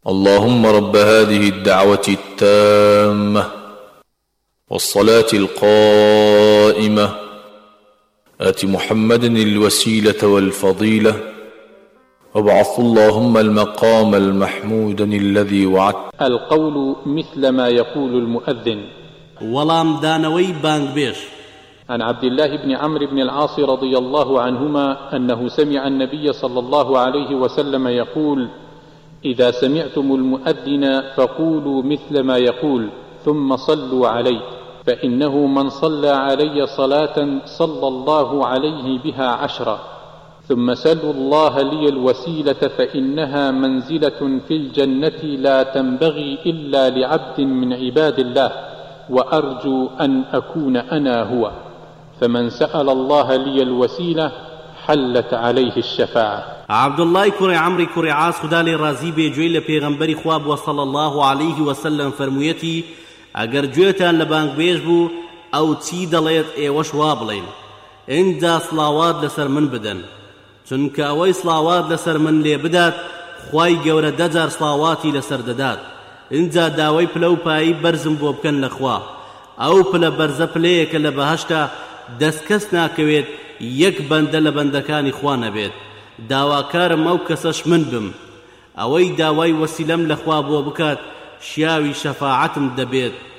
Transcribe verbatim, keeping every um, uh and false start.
اللهم رب هذه الدعوة التامة والصلاة القائمة آت محمدا الوسيلة والفضيلة وابعث اللهم المقام المحمود الذي وعدت. القول مثل ما يقول المؤذن. ولام دانوي بانغبيش. عن عبد الله بن عمرو بن العاص رضي الله عنهما أنه سمع النبي صلى الله عليه وسلم يقول: إذا سمعتم المؤذن فقولوا مثل ما يقول ثم صلوا عليه، فإنه من صلى علي صلاة صلى الله عليه بها عشرة. ثم سلوا الله لي الوسيلة فإنها منزلة في الجنة لا تنبغي إلا لعبد من عباد الله، وأرجو أن أكون أنا هو. فمن سأل الله لي الوسيلة حلت عليه الشفاعة. عبد الله كوري عمري كوري عاص خدا لي رازي بيجوي لپیغمبري خواب وصلى الله عليه وسلم فرمويتي: اگر جويتان لبانك بيجبو او تي دليت ايوش وابلين اندا صلاوات لسر من بدن، چونك اوي صلاوات لسر من لي بدات خواي گور دجار صلاواتي لسر ددات. اندا داوي پلو پاي برزم بو بكن لخوا او پل برز پليك لبهشتا دسكسنا كويت يك بند لبندكاني خوانا بيت. داواکارم ئەو کەسەش من بم، ئەوەی داوای وەسیلەم لەخوا بۆ بکات شیاوی شەفاعەتم دەبێت.